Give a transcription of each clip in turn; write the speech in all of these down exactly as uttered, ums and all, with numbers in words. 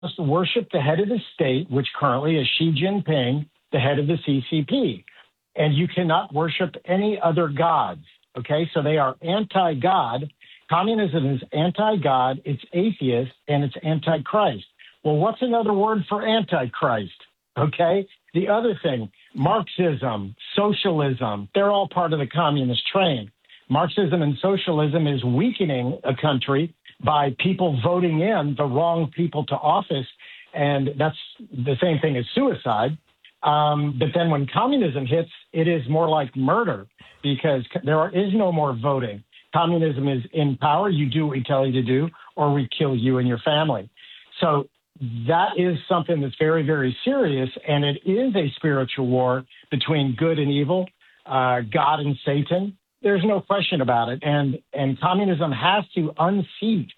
must worship the head of the state, which currently is Xi Jinping, the head of the C C P. And you cannot worship any other gods. Okay, so they are anti-God. Communism is anti-God, it's atheist, and it's anti-Christ. Well, what's another word for anti-Christ? Okay, the other thing, Marxism, socialism, they're all part of the communist train. Marxism and socialism is weakening a country by people voting in the wrong people to office, and that's the same thing as suicide. Um, but then when communism hits, it is more like murder because there is no more voting. Communism is in power. You do what we tell you to do, or we kill you and your family. So that is something that's very, very serious, and it is a spiritual war between good and evil, uh, God and Satan. There's no question about it. And, and communism has to unseat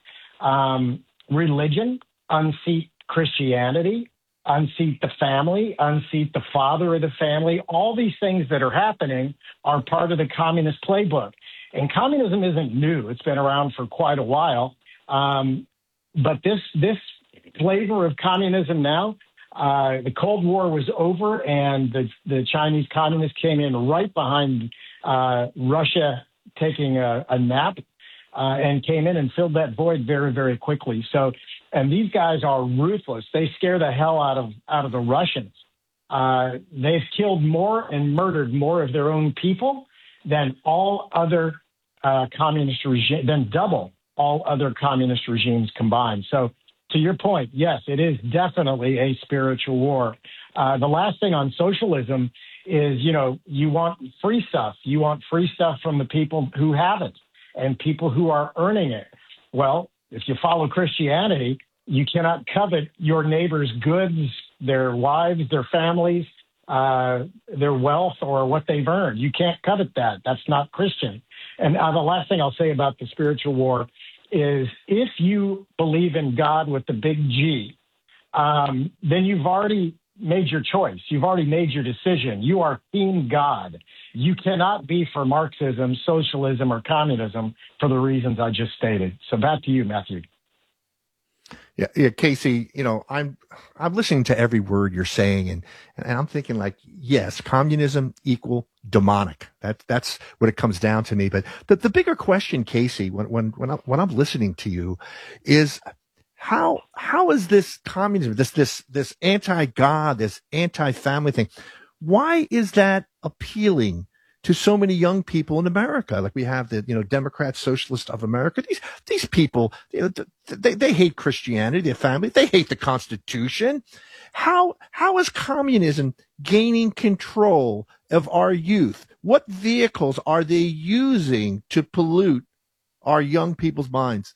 um, religion, unseat Christianity, unseat the family, unseat the father of the family. All these things that are happening are part of the communist playbook. And communism isn't new. It's been around for quite a while. Um, but this this flavor of communism now, uh, the Cold War was over, and the, the Chinese communists came in right behind uh, Russia taking a, a nap uh, and came in and filled that void very, very quickly. So, and these guys are ruthless. They scare the hell out of out of the Russians. Uh, they've killed more and murdered more of their own people than all other uh, communist regimes, than double all other communist regimes combined. So, to your point, yes, it is definitely a spiritual war. Uh, the last thing on socialism is, you know, you want free stuff. You want free stuff from the people who have it and people who are earning it. Well, if you follow Christianity, you cannot covet your neighbor's goods, their wives, their families, uh, their wealth, or what they've earned. You can't covet that. That's not Christian. And uh, the last thing I'll say about the spiritual war is if you believe in God with the big G, um, then you've already made your choice. You've already made your decision. You are Team God. You cannot be for Marxism, socialism, or communism for the reasons I just stated. So back to you, Matthew. Yeah, yeah, Casey, you know, I'm, I'm listening to every word you're saying, and, and I'm thinking like, yes, communism equal demonic. That, that's what it comes down to me. But the, the bigger question, Casey, when, when, when I, when I'm listening to you is how, how is this communism, this, this, this anti-God, this anti-family thing? Why is that appealing to so many young people in America? Like we have the, you know, Democrats, Socialists of America. These, these people, you know, they, they hate Christianity, their family. They hate the Constitution. How, how is communism gaining control of our youth? What vehicles are they using to pollute our young people's minds?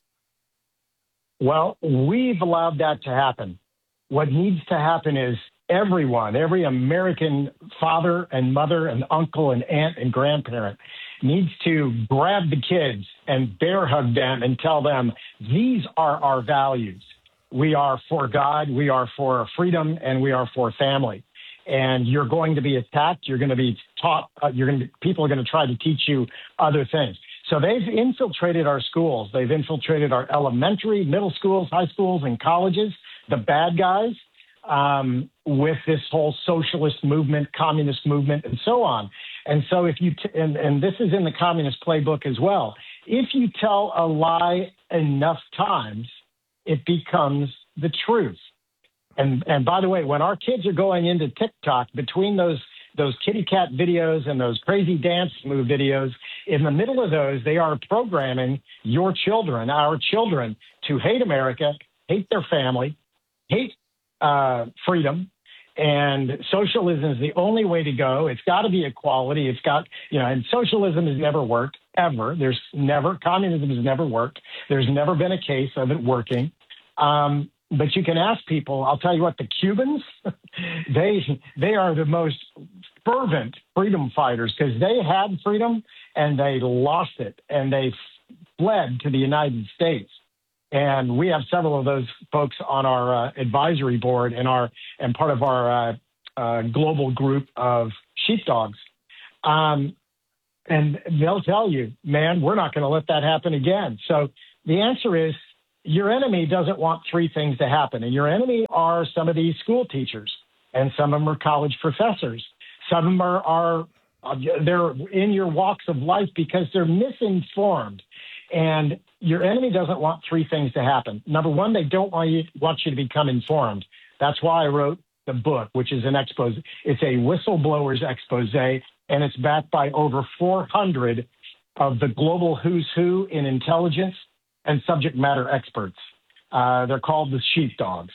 Well, we've allowed that to happen. What needs to happen is everyone, every American father and mother and uncle and aunt and grandparent needs to grab the kids and bear hug them and tell them, these are our values. We are for God, we are for freedom, and we are for family. And you're going to be attacked. You're going to be taught. Uh, you're going to. People are going to try to teach you other things. So they've infiltrated our schools. They've infiltrated our elementary, middle schools, high schools, and colleges. The bad guys. Um, with this whole socialist movement, communist movement, and so on. And so if you, t- and, and this is in the communist playbook as well, if you tell a lie enough times, it becomes the truth. And, and by the way, when our kids are going into TikTok, between those, those kitty cat videos and those crazy dance move videos, in the middle of those, they are programming your children, our children, to hate America, hate their family, hate Uh, freedom, and socialism is the only way to go. It's got to be equality. It's got, you know, and socialism has never worked, ever. There's never, communism has never worked. There's never been a case of it working. Um, but you can ask people, I'll tell you what, the Cubans, they, they are the most fervent freedom fighters because they had freedom and they lost it and they fled to the United States. And we have several of those folks on our uh, advisory board and our and part of our uh, uh, global group of sheepdogs. Um, and they'll tell you, man, we're not going to let that happen again. So the answer is, your enemy doesn't want three things to happen. And your enemy are some of these school teachers, and some of them are college professors. Some of them are, are they're in your walks of life because they're misinformed. And your enemy doesn't want three things to happen. Number one, they don't want you, want you to become informed. That's why I wrote the book, which is an expose. It's a whistleblower's expose, and it's backed by over four hundred of the global who's who in intelligence and subject matter experts. Uh, they're called the sheepdogs.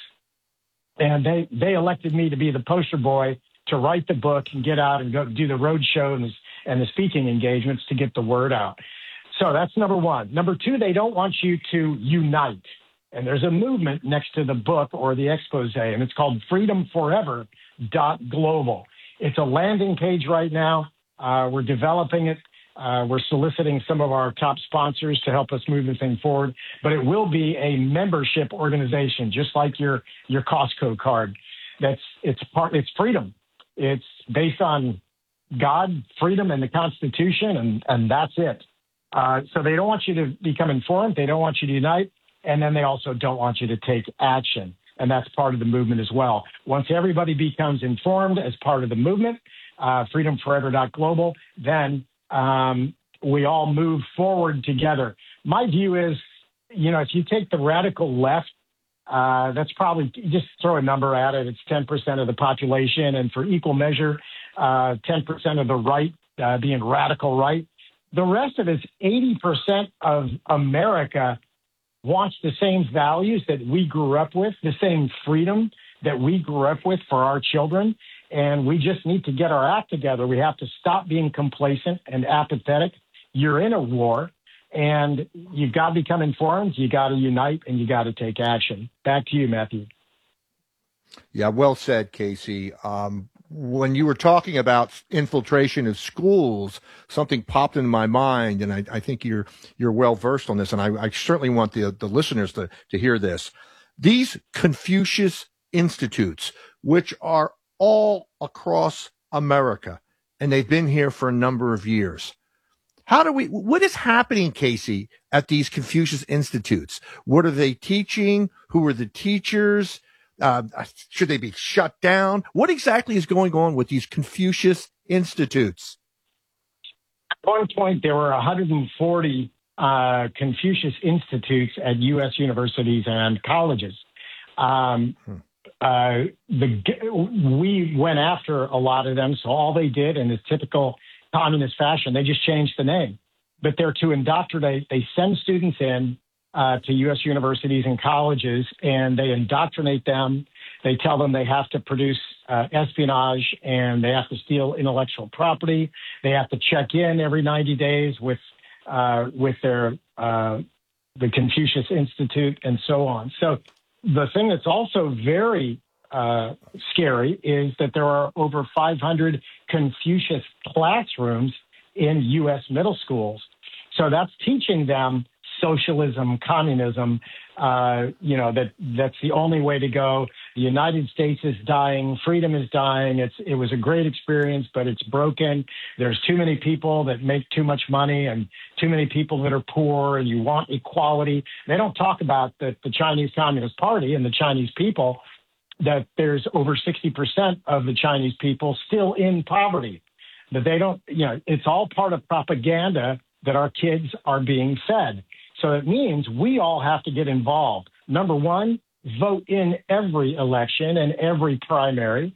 And they, they elected me to be the poster boy to write the book and get out and go do the road show and the, and the speaking engagements to get the word out. So that's number one. Number two, they don't want you to unite. And there's a movement next to the book or the expose, and it's called freedom forever dot global. It's a landing page right now. Uh, we're developing it. Uh, we're soliciting some of our top sponsors to help us move the thing forward. But it will be a membership organization, just like your your Costco card. That's it's part. It's freedom. It's based on God, freedom, and the Constitution, and and that's it. Uh, so they don't want you to become informed. They don't want you to unite. And then they also don't want you to take action. And that's part of the movement as well. Once everybody becomes informed as part of the movement, uh, freedom forever dot global, then um, we all move forward together. My view is, you know, if you take the radical left, uh, that's probably, just throw a number at it. It's ten percent of the population. And for equal measure, uh, ten percent of the right uh, being radical right. The rest of it's eighty percent of America wants the same values that we grew up with, the same freedom that we grew up with for our children. And we just need to get our act together. We have to stop being complacent and apathetic. You're in a war, and you've got to become informed. You got to unite, and you got to take action. Back to you, Matthew. Yeah, well said, Casey. Um, when you were talking about infiltration of schools, something popped in my mind, and I, I think you're you're well versed on this, and I, I certainly want the the listeners to to hear this. These Confucius Institutes, which are all across America, and they've been here for a number of years. How do we? What is happening, Casey, at these Confucius Institutes? What are they teaching? Who are the teachers? Uh, should they be shut down? What exactly is going on with these Confucius Institutes? At one point, there were one hundred forty uh, Confucius Institutes at U S universities and colleges. Um, hmm. uh, the, we went after a lot of them, so all they did in this typical communist fashion, they just changed the name. But they're to indoctrinate. They send students in Uh, to U S universities and colleges, and they indoctrinate them. They tell them they have to produce uh, espionage, and they have to steal intellectual property. They have to check in every ninety days with uh, with their uh, the Confucius Institute and so on. So the thing that's also very uh, scary is that there are over five hundred Confucius classrooms in U S middle schools. So that's teaching them socialism, communism, uh, you know, that that's the only way to go. The United States is dying. Freedom is dying. It's It was a great experience, but it's broken. There's too many people that make too much money and too many people that are poor, and you want equality. They don't talk about the, the Chinese Communist Party and the Chinese people, that there's over sixty percent of the Chinese people still in poverty. That they don't, you know, it's all part of propaganda that our kids are being fed. So it means we all have to get involved. Number one, vote in every election and every primary.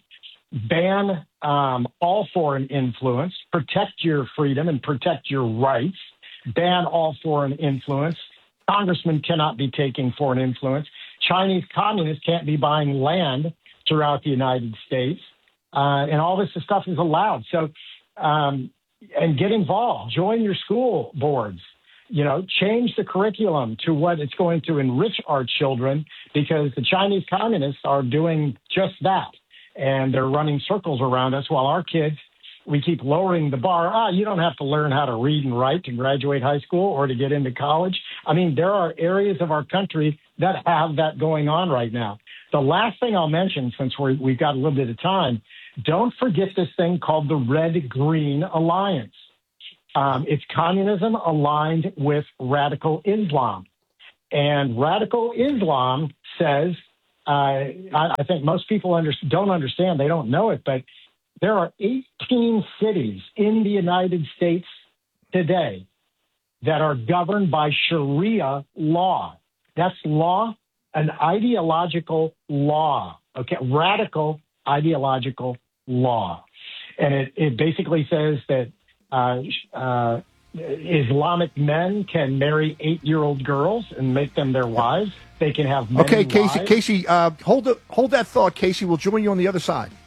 Ban um, all foreign influence. Protect your freedom and protect your rights. Ban all foreign influence. Congressmen cannot be taking foreign influence. Chinese communists can't be buying land throughout the United States. Uh, and all this stuff is allowed. So, um, and get involved. Join your school boards. You know, change the curriculum to what it's going to enrich our children, because the Chinese communists are doing just that. And they're running circles around us while our kids, we keep lowering the bar. Ah, you don't have to learn how to read and write to graduate high school or to get into college. I mean, there are areas of our country that have that going on right now. The last thing I'll mention, since we're, we've got a little bit of time, don't forget this thing called the Red-Green Alliance. Um, it's communism aligned with radical Islam. And radical Islam says, uh, I, I think most people under, don't understand, they don't know it, but there are eighteen cities in the United States today that are governed by Sharia law. That's law, an ideological law, okay, radical ideological law. And it, it basically says that uh, uh, Islamic men can marry eight-year-old girls and make them their wives. They can have many Okay, Casey, wives. Casey, uh, hold, the, hold that thought, Casey. We'll join you on the other side.